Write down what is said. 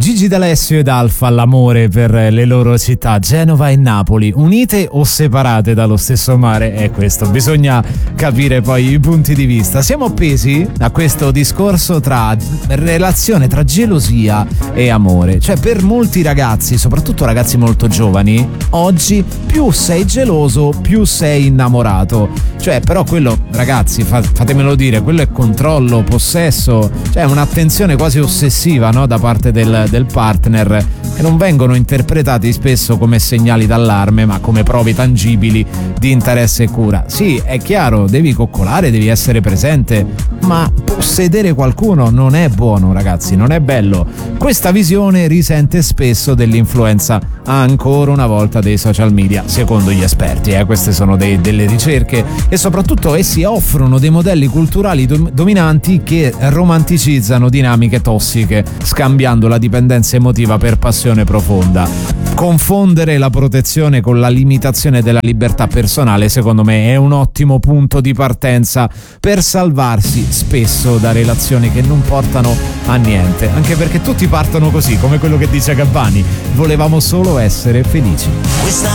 Gigi D'Alessio ed Alfa all'amore per le loro città Genova e Napoli, unite o separate dallo stesso mare? È questo, bisogna capire poi i punti di vista. Siamo appesi a questo discorso tra relazione, tra gelosia e amore. Cioè, per molti ragazzi, soprattutto ragazzi molto giovani, oggi più sei geloso più sei innamorato. Cioè, però quello, ragazzi, fatemelo dire, quello è controllo, possesso, cioè un'attenzione quasi ossessiva, no? Da parte del partner, che non vengono interpretati spesso come segnali d'allarme, ma come prove tangibili di interesse e cura. Sì, è chiaro, devi coccolare, devi essere presente, ma possedere qualcuno non è buono, ragazzi, non è bello. Questa visione risente spesso dell'influenza, ancora una volta, dei social media, secondo gli esperti. Queste sono delle ricerche, e soprattutto essi offrono dei modelli culturali dominanti che romanticizzano dinamiche tossiche, scambiando la dipendenza emotiva per passione profonda. Confondere la protezione con la limitazione della libertà personale, secondo me, è un ottimo punto di partenza per salvarsi spesso da relazioni che non portano a niente, anche perché tutti partono così, come quello che dice Gabbani: volevamo solo essere felici. Questa